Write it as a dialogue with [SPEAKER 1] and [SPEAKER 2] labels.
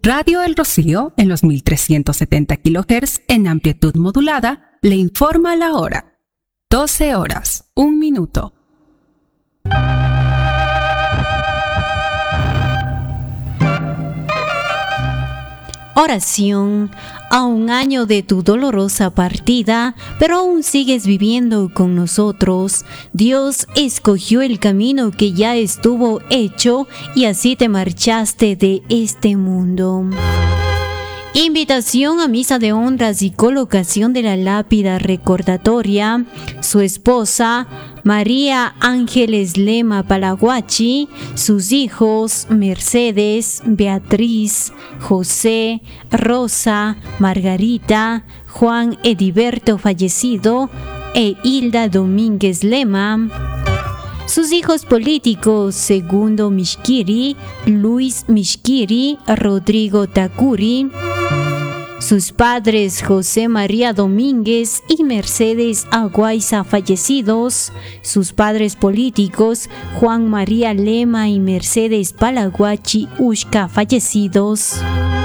[SPEAKER 1] Radio El Rocío, en los 1370 kHz en amplitud modulada, le informa la hora. 12 horas, 1 minuto.
[SPEAKER 2] Oración. A un año de tu dolorosa partida, pero aún sigues viviendo con nosotros. Dios escogió el camino que ya estuvo hecho y así te marchaste de este mundo. Invitación a misa de honras y colocación de la lápida recordatoria. Su esposa, María Ángeles Lema Palaguachi, sus hijos, Mercedes, Beatriz, José, Rosa, Margarita, Juan Ediberto fallecido e Hilda Domínguez Lema. Sus hijos políticos, Segundo Mishkiri, Luis Mishkiri, Rodrigo Takuri. Sus padres, José María Domínguez y Mercedes Aguaiza fallecidos. Sus padres políticos, Juan María Lema y Mercedes Palaguachi Ushka fallecidos.